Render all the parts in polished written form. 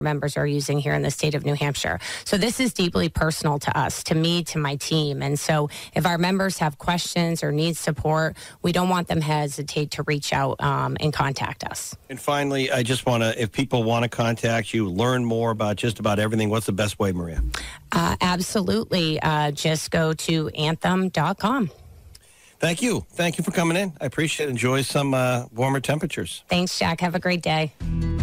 members are using here in the state of New Hampshire. So this is deeply personal to us, to me, to my team. And so if our members have questions or need support, we don't want them to hesitate to reach out and contact us. And finally, I just want to, if people want to contact you, learn more about just about everything, what's the best way, Maria? Absolutely. Just go to anthem.com. Thank you. Thank you for coming in. I appreciate it. Enjoy some warmer temperatures. Thanks, Jack. Have a great day.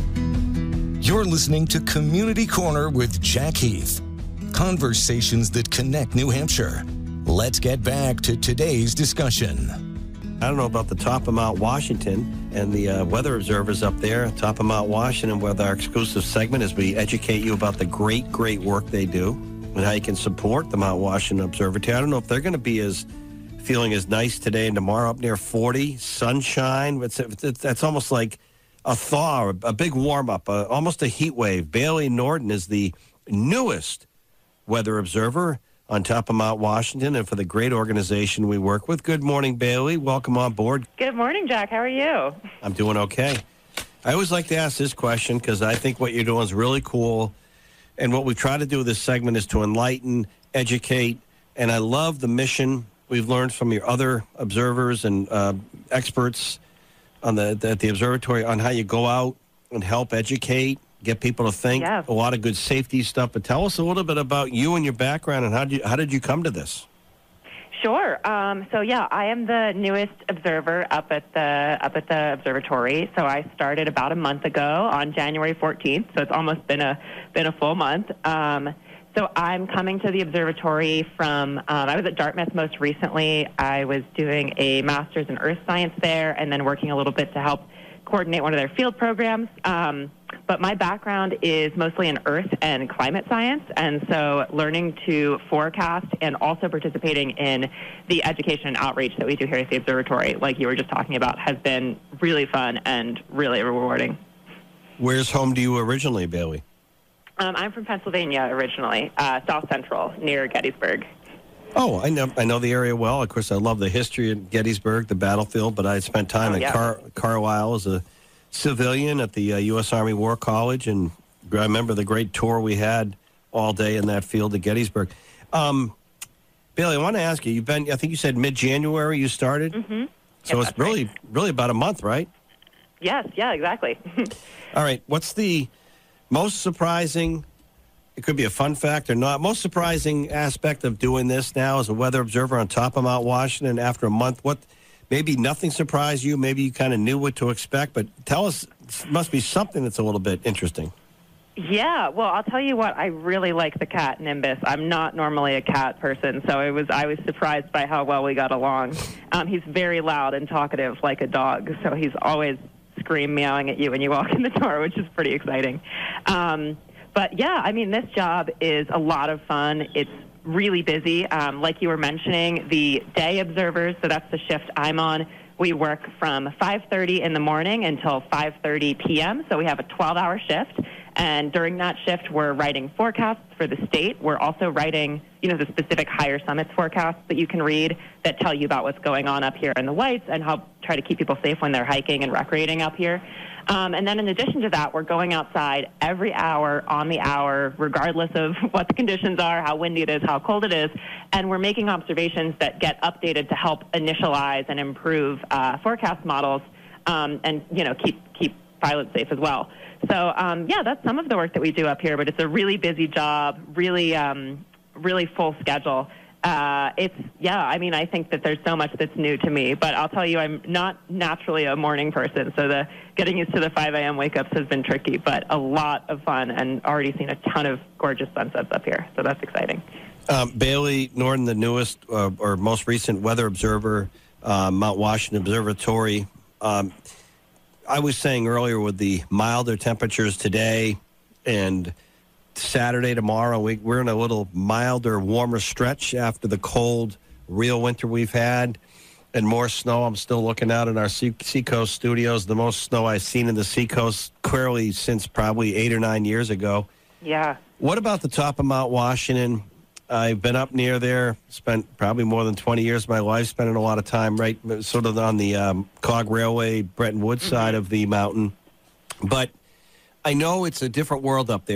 You're listening to Community Corner with Jack Heath. Conversations that connect New Hampshire. Let's get back to today's discussion. I don't know about the top of Mount Washington and the weather observers up there, top of Mount Washington, with our exclusive segment as we educate you about the great, great work they do and how you can support the Mount Washington Observatory. I don't know if they're going to be feeling as nice today and tomorrow, up near 40, sunshine. That's almost like a thaw, a big warm-up, almost a heat wave. Bailey Norton is the newest weather observer on top of Mount Washington and for the great organization we work with. Good morning, Bailey. Welcome on board. Good morning, Jack. How are you? I'm doing okay. I always like to ask this question because I think what you're doing is really cool. And what we try to do with this segment is to enlighten, educate, and I love the mission we've learned from your other observers and experts at the observatory on how you go out and help educate, get people to think. Yeah. A lot of good safety stuff. But tell us a little bit about you and your background and how did you come to this? Sure. I am the newest observer up at the observatory. So I started about a month ago on January 14th. So it's almost been a full month. So I'm coming to the observatory from, I was at Dartmouth most recently. I was doing a master's in earth science there and then working a little bit to help coordinate one of their field programs. But my background is mostly in earth and climate science, and so learning to forecast and also participating in the education and outreach that we do here at the observatory, like you were just talking about, has been really fun and really rewarding. Where's home to you originally, Bailey? I'm from Pennsylvania originally, South Central, near Gettysburg. Oh, I know the area well. Of course, I love the history of Gettysburg, the battlefield, but I spent time in Carlisle as a civilian at the U.S. Army War College, and I remember the great tour we had all day in that field at Gettysburg. Bailey, I want to ask you, I think you said mid-January you started? Mm-hmm. So it's really about a month, right? Yes, yeah, exactly. All right, what's the most surprising, it could be a fun fact or not, most surprising aspect of doing this now as a weather observer on top of Mount Washington after a month? What, maybe nothing surprised you, maybe you kind of knew what to expect, but tell us, it must be something that's a little bit interesting. Yeah, well, I'll tell you what, I really like the cat, Nimbus. I'm not normally a cat person, so I was surprised by how well we got along. He's very loud and talkative like a dog, so he's always meowing at you when you walk in the door, which is pretty exciting. But yeah, I mean, this job is a lot of fun. It's really busy. Like you were mentioning, the day observers, so that's the shift I'm on, we work from 5:30 in the morning until 5:30 p.m., so we have a 12-hour shift. And during that shift, we're writing forecasts for the state. We're also writing, the specific higher summits forecasts that you can read that tell you about what's going on up here in the Whites and help try to keep people safe when they're hiking and recreating up here. And then in addition to that, we're going outside every hour on the hour, regardless of what the conditions are, how windy it is, how cold it is. And we're making observations that get updated to help initialize and improve forecast models and, keep pilots safe as well. So, that's some of the work that we do up here, but it's a really busy job, really full schedule. I think that there's so much that's new to me, but I'll tell you, I'm not naturally a morning person, so getting used to the 5 a.m. wake-ups has been tricky, but a lot of fun, and already seen a ton of gorgeous sunsets up here, so that's exciting. Bailey Norton, the newest or most recent weather observer, Mount Washington Observatory. I was saying earlier with the milder temperatures today and Saturday, tomorrow, we're in a little milder, warmer stretch after the cold, real winter we've had and more snow. I'm still looking out in our Seacoast studios, the most snow I've seen in the Seacoast clearly since probably 8 or 9 years ago. Yeah. What about the top of Mount Washington? I've been up near there, spent probably more than 20 years of my life spending a lot of time right sort of on the Cog Railway, Bretton Woods side of the mountain. But I know it's a different world up there.